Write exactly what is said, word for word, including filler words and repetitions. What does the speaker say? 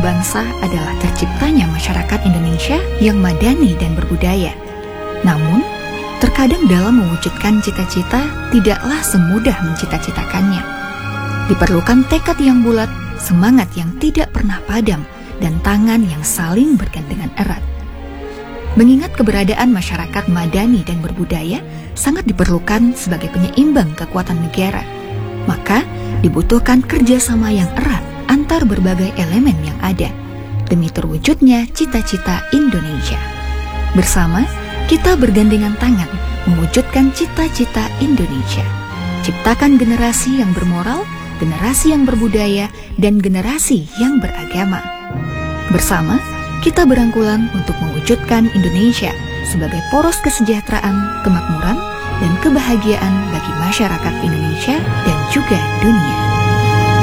bangsa adalah terciptanya masyarakat Indonesia yang madani dan berbudaya. Namun, terkadang dalam mewujudkan cita-cita tidaklah semudah mencita-citakannya. Diperlukan tekad yang bulat, semangat yang tidak pernah padam, dan tangan yang saling bergandengan erat. Mengingat keberadaan masyarakat madani dan berbudaya sangat diperlukan sebagai penyeimbang kekuatan negara, maka dibutuhkan kerjasama yang erat antar berbagai elemen yang ada demi terwujudnya cita-cita Indonesia. Bersama, kita bergandengan tangan mewujudkan cita-cita Indonesia. Ciptakan generasi yang bermoral, generasi yang berbudaya, dan generasi yang beragama. Bersama, kita berangkulan untuk mewujudkan Indonesia sebagai poros kesejahteraan, kemakmuran, dan kebahagiaan bagi masyarakat Indonesia dan juga dunia.